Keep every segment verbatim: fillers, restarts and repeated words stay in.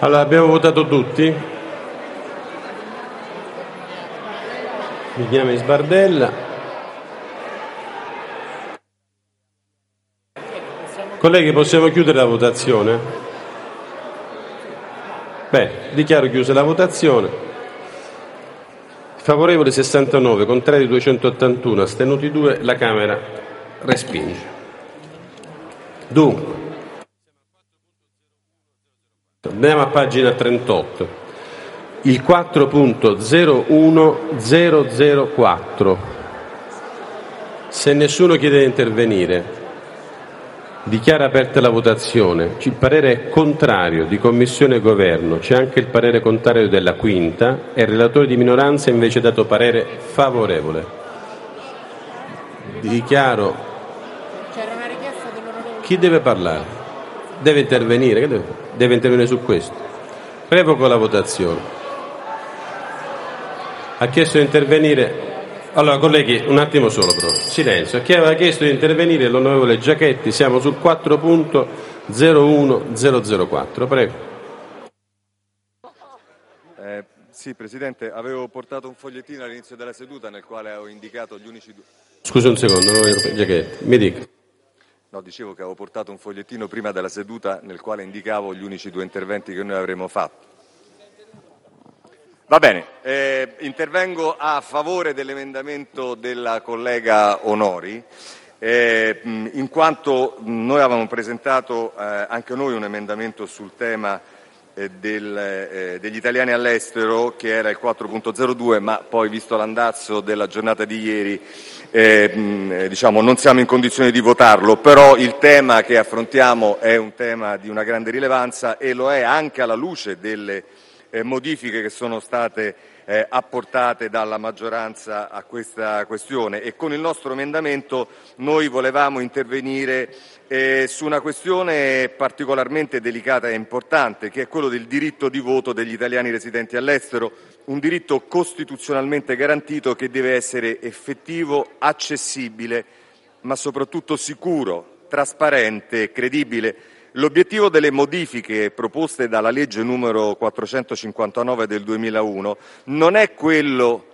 Allora, abbiamo votato tutti. Mi chiamo Sbardella. Colleghi, possiamo chiudere la votazione? Bene, dichiaro chiusa la votazione. Favorevoli sessantanove, contrari duecentottantuno, astenuti due, la Camera respinge. Dunque, andiamo a pagina trentotto. Il quattro punto zero uno zero zero quattro. Se nessuno chiede di intervenire, dichiara aperta la votazione. Il parere è contrario di Commissione e Governo, c'è anche il parere contrario della quinta e il relatore di minoranza invece ha dato parere favorevole. Dichiaro. C'era una richiesta dell'onorevole. Chi deve parlare? Deve intervenire? Che deve? Deve intervenire su questo. Revoco la votazione. Ha chiesto di intervenire. Allora, colleghi, un attimo solo, però. Silenzio. Chi aveva chiesto di intervenire l'onorevole Giachetti, siamo sul quattro punto zero uno zero zero quattro. Prego. Eh, sì, Presidente, avevo portato un fogliettino all'inizio della seduta nel quale avevo indicato gli unici due... Scusi un secondo, onorevole Giachetti, mi dica. No, dicevo che avevo portato un fogliettino prima della seduta nel quale indicavo gli unici due interventi che noi avremmo fatto. Va bene, eh, intervengo a favore dell'emendamento della collega Onori, eh, in quanto noi avevamo presentato eh, anche noi un emendamento sul tema eh, del, eh, degli italiani all'estero, che era il quattro punto zero due, ma poi, visto l'andazzo della giornata di ieri, eh, mh, diciamo, non siamo in condizione di votarlo, però il tema che affrontiamo è un tema di una grande rilevanza e lo è anche alla luce delle Eh, modifiche che sono state eh, apportate dalla maggioranza a questa questione, e con il nostro emendamento noi volevamo intervenire eh, su una questione particolarmente delicata e importante, che è quello del diritto di voto degli italiani residenti all'estero, un diritto costituzionalmente garantito che deve essere effettivo, accessibile, ma soprattutto sicuro, trasparente e credibile. L'obiettivo delle modifiche proposte dalla legge numero quattrocentocinquantanove del duemilauno non è quello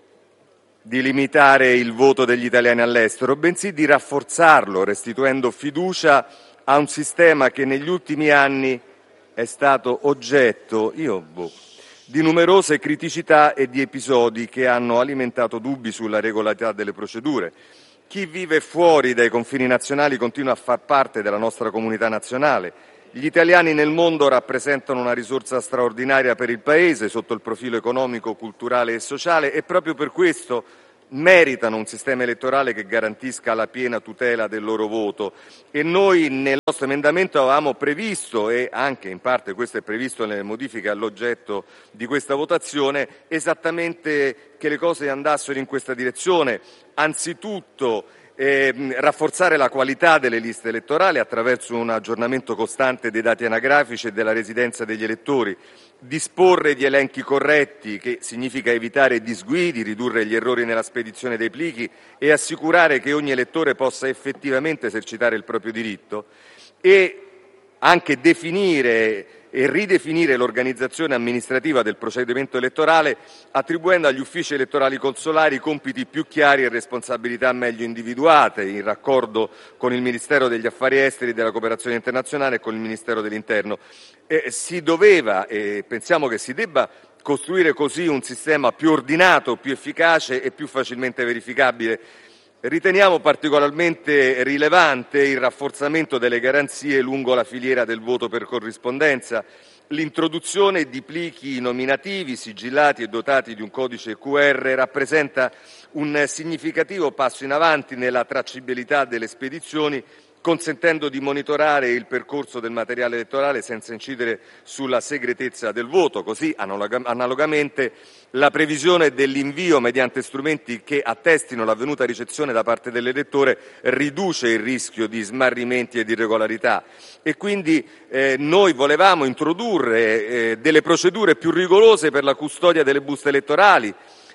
di limitare il voto degli italiani all'estero, bensì di rafforzarlo, restituendo fiducia a un sistema che negli ultimi anni è stato oggetto io, boh, di numerose criticità e di episodi che hanno alimentato dubbi sulla regolarità delle procedure. Chi vive fuori dai confini nazionali continua a far parte della nostra comunità nazionale. Gli italiani nel mondo rappresentano una risorsa straordinaria per il Paese sotto il profilo economico, culturale e sociale, e proprio per questo meritano un sistema elettorale che garantisca la piena tutela del loro voto. E noi nel nostro emendamento avevamo previsto, e anche in parte questo è previsto nelle modifiche all'oggetto di questa votazione, esattamente che le cose andassero in questa direzione. Anzitutto eh, rafforzare la qualità delle liste elettorali attraverso un aggiornamento costante dei dati anagrafici e della residenza degli elettori, disporre di elenchi corretti, che significa evitare disguidi, ridurre gli errori nella spedizione dei plichi e assicurare che ogni elettore possa effettivamente esercitare il proprio diritto, e anche definire e ridefinire l'organizzazione amministrativa del procedimento elettorale, attribuendo agli uffici elettorali consolari compiti più chiari e responsabilità meglio individuate, in raccordo con il Ministero degli Affari Esteri e della Cooperazione Internazionale e con il Ministero dell'Interno. Eh, si doveva, e pensiamo che si debba, costruire così un sistema più ordinato, più efficace e più facilmente verificabile. Riteniamo particolarmente rilevante il rafforzamento delle garanzie lungo la filiera del voto per corrispondenza, l'introduzione di plichi nominativi sigillati e dotati di un codice Q R rappresenta un significativo passo in avanti nella tracciabilità delle spedizioni, consentendo di monitorare il percorso del materiale elettorale senza incidere sulla segretezza del voto. Così, analogamente, la previsione dell'invio mediante strumenti che attestino l'avvenuta ricezione da parte dell'elettore riduce il rischio di smarrimenti e di irregolarità. E quindi eh, noi volevamo introdurre eh, delle procedure più rigorose per la custodia delle buste elettorali,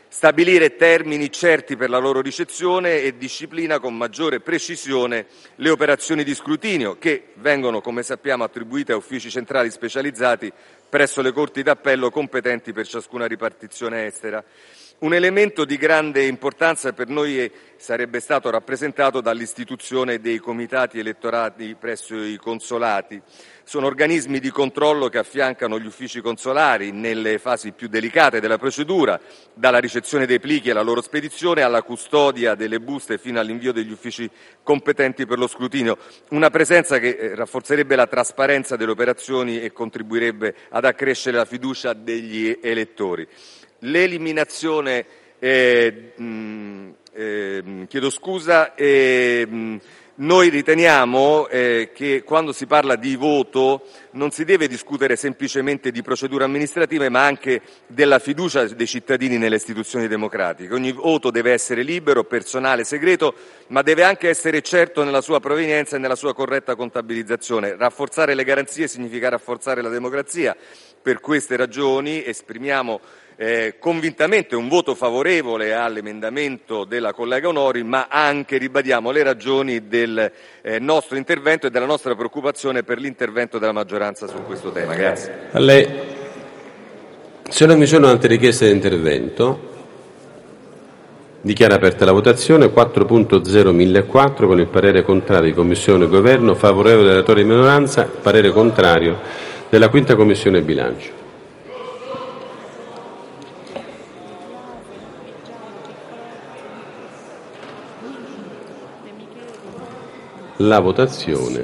stabilire termini certi per la loro ricezione e disciplina con maggiore precisione le operazioni di scrutinio, che vengono, come sappiamo, attribuite a uffici centrali specializzati presso le corti d'appello competenti per ciascuna ripartizione estera. Un elemento di grande importanza per noi sarebbe stato rappresentato dall'istituzione dei comitati elettorali presso i consolati. Sono organismi di controllo che affiancano gli uffici consolari nelle fasi più delicate della procedura, dalla ricezione dei plichi e la loro spedizione alla custodia delle buste fino all'invio degli uffici competenti per lo scrutinio. Una presenza che rafforzerebbe la trasparenza delle operazioni e contribuirebbe ad accrescere la fiducia degli elettori. L'eliminazione, eh, mh, eh, chiedo scusa, eh, mh, noi riteniamo eh, che quando si parla di voto non si deve discutere semplicemente di procedure amministrative, ma anche della fiducia dei cittadini nelle istituzioni democratiche. Ogni voto deve essere libero, personale, segreto, ma deve anche essere certo nella sua provenienza e nella sua corretta contabilizzazione. Rafforzare le garanzie significa rafforzare la democrazia. Per queste ragioni esprimiamo Eh, convintamente un voto favorevole all'emendamento della collega Onori, ma anche ribadiamo le ragioni del eh, nostro intervento e della nostra preoccupazione per l'intervento della maggioranza su questo tema. Grazie. A lei. Se non vi sono altre richieste di intervento, dichiara aperta la votazione. Quattro punto zero millequattro con il parere contrario di Commissione e Governo, favorevole del relatore di minoranza, parere contrario della quinta Commissione Bilancio. La votazione.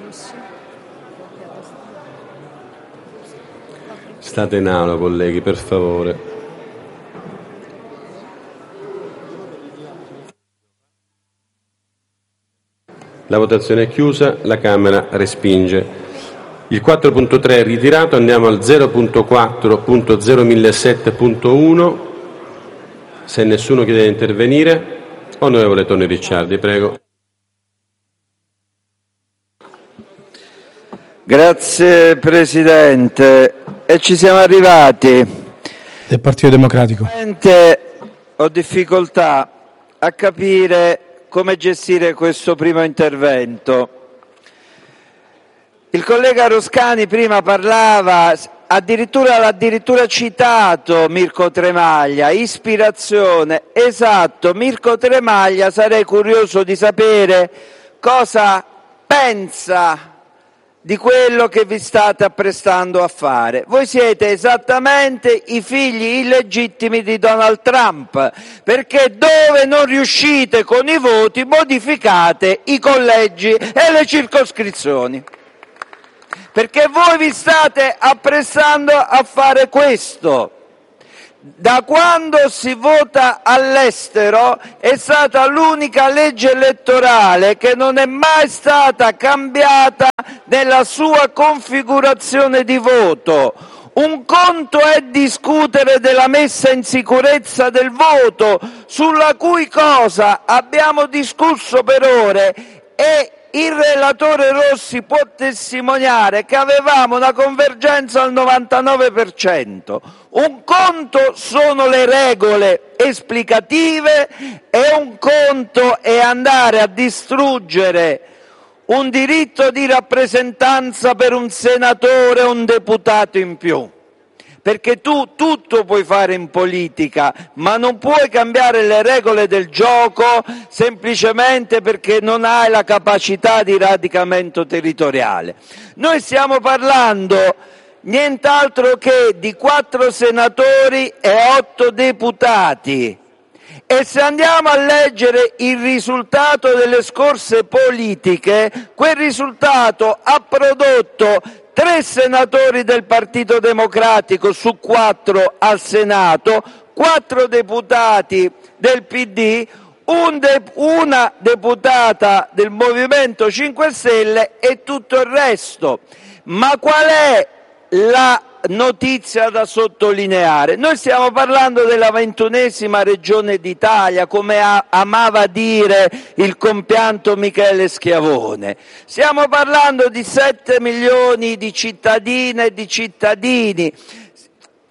State in aula, colleghi, per favore. La votazione è chiusa, la Camera respinge. Il quattro punto tre è ritirato, andiamo al zero punto quattro punto zero millesetto punto uno. Se nessuno chiede di intervenire, onorevole Toni Ricciardi, prego. Grazie Presidente, e ci siamo arrivati. Del Partito Democratico. Ho difficoltà a capire come gestire questo primo intervento. Il collega Roscani prima parlava, addirittura l'ha addirittura citato Mirko Tremaglia, ispirazione, esatto, Mirko Tremaglia, sarei curioso di sapere cosa pensa di quello che vi state apprestando a fare. Voi siete esattamente i figli illegittimi di Donald Trump, perché dove non riuscite con i voti modificate i collegi e le circoscrizioni. Perché voi vi state apprestando a fare questo. Da quando si vota all'estero è stata l'unica legge elettorale che non è mai stata cambiata nella sua configurazione di voto. Un conto è discutere della messa in sicurezza del voto, sulla cui cosa abbiamo discusso per ore, e il relatore Rossi può testimoniare che avevamo una convergenza al novantanove per cento. Un conto sono le regole esplicative e un conto è andare a distruggere un diritto di rappresentanza per un senatore o un deputato in più. Perché tu tutto puoi fare in politica, ma non puoi cambiare le regole del gioco semplicemente perché non hai la capacità di radicamento territoriale. Noi stiamo parlando nient'altro che di quattro senatori e otto deputati. E se andiamo a leggere il risultato delle scorse politiche, quel risultato ha prodotto tre senatori del Partito Democratico su quattro al Senato, quattro deputati del P D, un de- una deputata del Movimento cinque Stelle e tutto il resto. Ma qual è la notizia da sottolineare? Noi stiamo parlando della ventunesima regione d'Italia, come a- amava dire il compianto Michele Schiavone. Stiamo parlando di sette milioni di cittadine e di cittadini.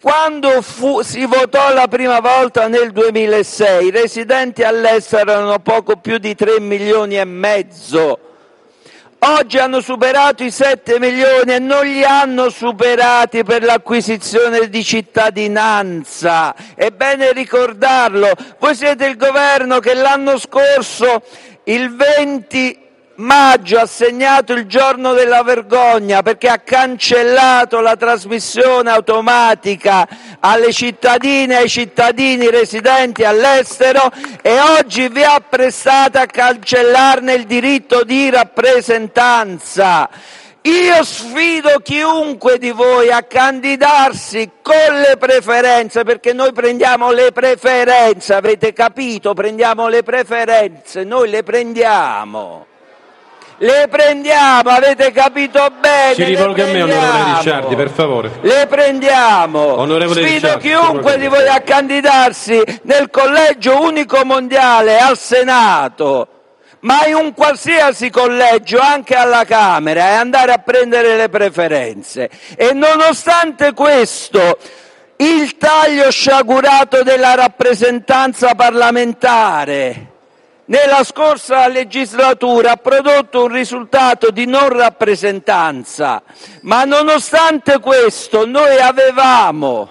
Quando fu, si votò la prima volta nel duemilasei, i residenti all'estero erano poco più di tre milioni e mezzo. Oggi hanno superato i sette milioni e non li hanno superati per l'acquisizione di cittadinanza. È bene ricordarlo. Voi siete il governo che l'anno scorso, il venti maggio, ha segnato il giorno della vergogna perché ha cancellato la trasmissione automatica alle cittadine e ai cittadini residenti all'estero e oggi vi apprestate a cancellarne il diritto di rappresentanza. Io sfido chiunque di voi a candidarsi con le preferenze, perché noi prendiamo le preferenze, avete capito? Prendiamo le preferenze, noi le prendiamo. Le prendiamo, avete capito bene? Si rivolga a me, onorevole Ricciardi, per favore. Le prendiamo. Onorevole Sfido Ricciardi, chiunque di voi a candidarsi nel collegio unico mondiale al Senato, ma in un qualsiasi collegio, anche alla Camera, e andare a prendere le preferenze. E nonostante questo, il taglio sciagurato della rappresentanza parlamentare nella scorsa legislatura ha prodotto un risultato di non rappresentanza, ma nonostante questo noi avevamo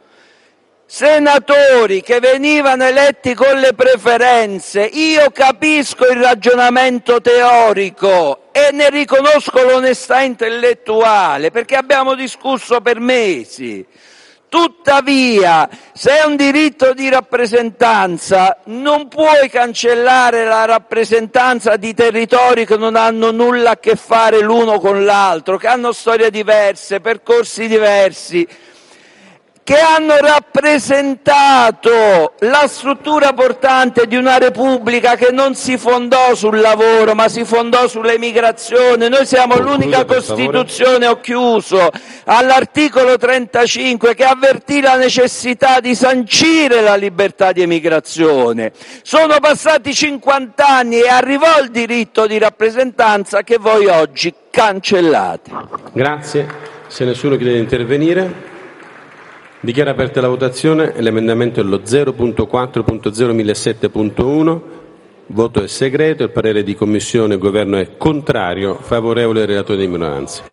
senatori che venivano eletti con le preferenze. Io capisco il ragionamento teorico e ne riconosco l'onestà intellettuale, perché abbiamo discusso per mesi. Tuttavia, se è un diritto di rappresentanza, non puoi cancellare la rappresentanza di territori che non hanno nulla a che fare l'uno con l'altro, che hanno storie diverse, percorsi diversi, che hanno rappresentato la struttura portante di una Repubblica che non si fondò sul lavoro, ma si fondò sull'emigrazione. Noi siamo l'unica Costituzione, ho chiuso, all'articolo trentacinque, che avvertì la necessità di sancire la libertà di emigrazione. Sono passati cinquanta anni e arrivò il diritto di rappresentanza che voi oggi cancellate. Grazie. Se nessuno chiede di intervenire, dichiaro aperta la votazione. L'emendamento è lo zero punto quattro punto zero millesetto punto uno. Voto è segreto. Il parere di Commissione e Governo è contrario. Favorevole al relatore di minoranza.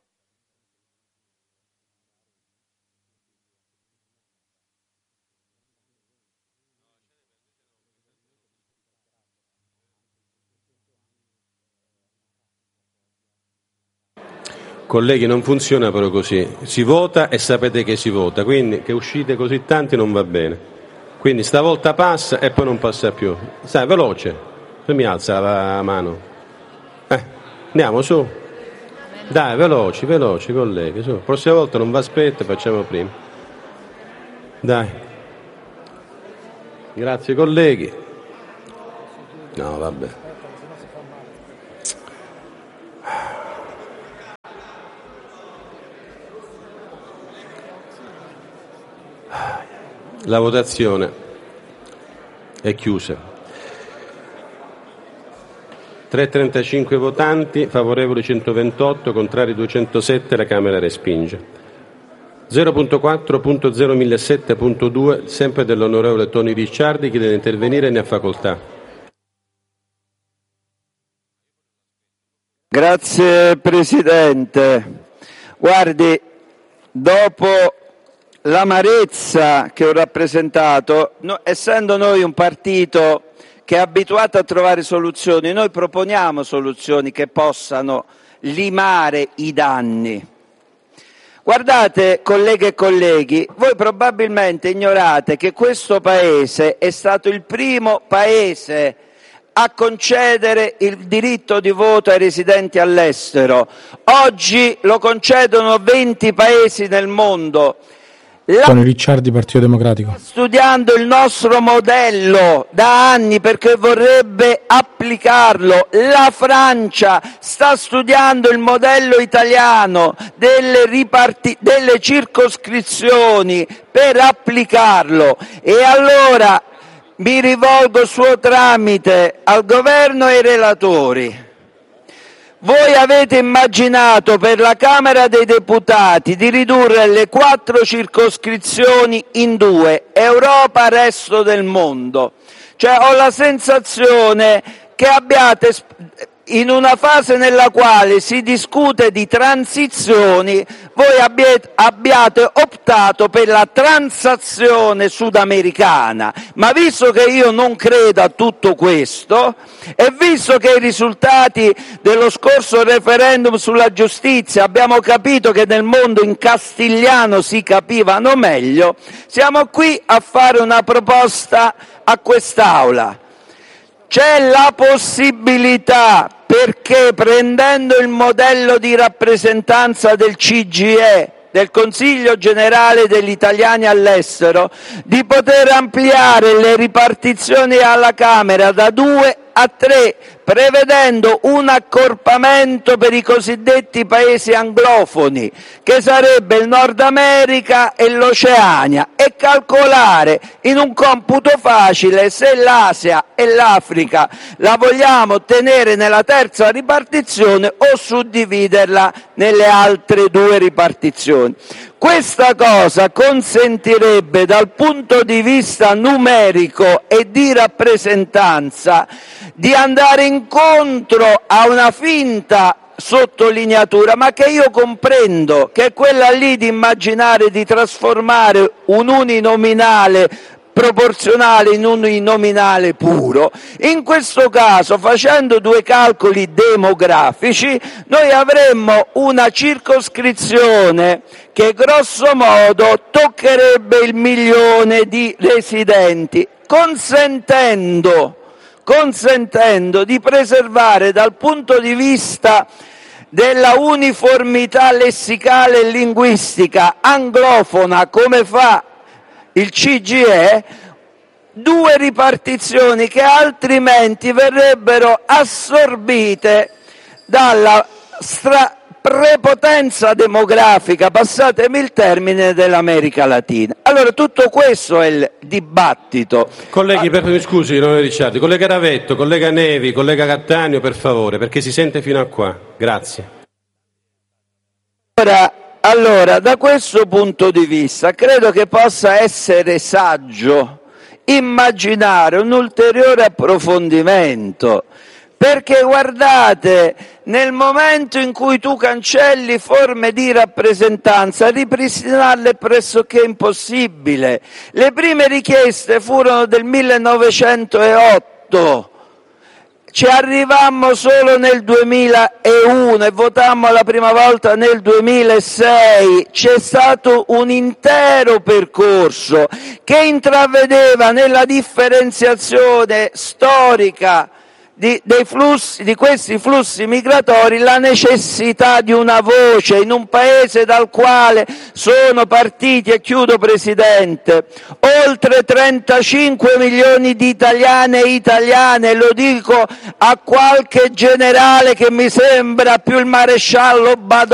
Colleghi, non funziona però così. Si vota e sapete che si vota, quindi che uscite così tanti non va bene. Quindi stavolta passa e poi non passa più. Sai, veloce. Se mi alza la mano. Eh, andiamo su. Dai, veloci, veloci, colleghi. Su. Prossima volta non va aspetta, facciamo prima. Dai. Grazie, colleghi. No, vabbè. La votazione è chiusa. trecentotrentacinque votanti, favorevoli centoventotto, contrari duecentosette, la Camera respinge. zero punto quattro punto zero millesetto punto due, sempre dell'onorevole Toni Ricciardi, chi deve intervenire ne ha facoltà. Grazie Presidente. Guardi, dopo l'amarezza che ho rappresentato, no, essendo noi un partito che è abituato a trovare soluzioni, noi proponiamo soluzioni che possano limare i danni. Guardate, colleghe e colleghi, voi probabilmente ignorate che questo Paese è stato il primo Paese a concedere il diritto di voto ai residenti all'estero. Oggi lo concedono venti Paesi nel mondo. Toni Ricciardi, Partito Democratico. Sta studiando il nostro modello da anni perché vorrebbe applicarlo. La Francia sta studiando il modello italiano delle, riparti- delle circoscrizioni per applicarlo. E allora mi rivolgo suo tramite al Governo e ai relatori. Voi avete immaginato per la Camera dei Deputati di ridurre le quattro circoscrizioni in due, Europa, resto del mondo. Cioè, ho la sensazione che abbiate, in una fase nella quale si discute di transizioni, voi abbiate, abbiate optato per la transazione sudamericana. Ma visto che io non credo a tutto questo, e visto che i risultati dello scorso referendum sulla giustizia abbiamo capito che nel mondo in castigliano si capivano meglio, siamo qui a fare una proposta a quest'Aula. C'è la possibilità, perché prendendo il modello di rappresentanza del C G I E, del Consiglio Generale degli Italiani all'estero, di poter ampliare le ripartizioni alla Camera da due a tre, prevedendo un accorpamento per i cosiddetti paesi anglofoni, che sarebbe il Nord America e l'Oceania, e calcolare in un computo facile se l'Asia e l'Africa la vogliamo tenere nella terza ripartizione o suddividerla nelle altre due ripartizioni. Questa cosa consentirebbe dal punto di vista numerico e di rappresentanza di andare incontro a una finta sottolineatura, ma che io comprendo, che è quella lì di immaginare di trasformare un uninominale proporzionale in un uninominale puro. In questo caso, facendo due calcoli demografici, noi avremmo una circoscrizione che grosso modo toccherebbe il milione di residenti, consentendo, consentendo di preservare dal punto di vista della uniformità lessicale e linguistica anglofona, come fa il C G I E, due ripartizioni che altrimenti verrebbero assorbite dalla stra- prepotenza demografica, passatemi il termine, dell'America Latina. Allora, tutto questo è il dibattito. Colleghi, per, mi scusi, non Ricciardi, collega Ravetto, collega Nevi, collega Cattaneo, per favore, perché si sente fino a qua. Grazie. Ora, Allora, da questo punto di vista, credo che possa essere saggio immaginare un ulteriore approfondimento, perché guardate, nel momento in cui tu cancelli forme di rappresentanza, ripristinarle è pressoché impossibile. Le prime richieste furono del millenovecentootto. Ci arrivammo solo nel duemilauno e votammo la prima volta nel duemilasei. C'è stato un intero percorso che intravedeva nella differenziazione storica di, dei flussi, di questi flussi migratori, la necessità di una voce in un paese dal quale sono partiti, e chiudo Presidente, oltre trentacinque milioni di italiane e italiane. Lo dico a qualche generale che mi sembra più il maresciallo Badò